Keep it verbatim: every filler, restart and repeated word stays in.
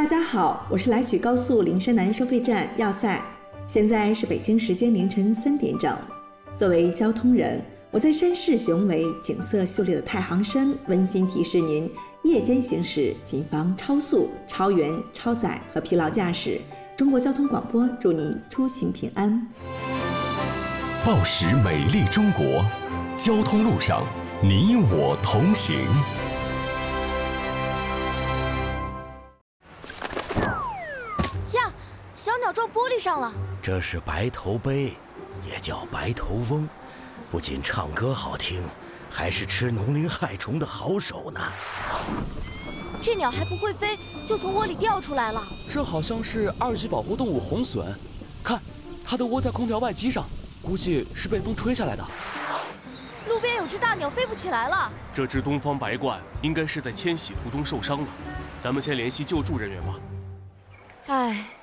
大家好，我是来取高速灵山南收费站要塞，现在是北京时间凌晨三点整。作为交通人，我在山势雄伟、景色秀丽的太行山温馨提示您：夜间行驶谨防超速、超员、超载和疲劳驾驶。中国交通广播祝您出行平安。 报时美丽中国，交通路上你我同行。 呀，小鸟撞玻璃上了。 这是白头鹎，也叫白头翁，不仅唱歌好听，还是吃农林害虫的好手呢。 这鸟还不会飞，就从窝里掉出来了。 这好像是二级保护动物红隼，看，它的窝在空调外机上，估计是被风吹下来的。 路边有只大鸟飞不起来了。 这只东方白鹳应该是在迁徙途中受伤了，咱们先联系救助人员吧。 唉。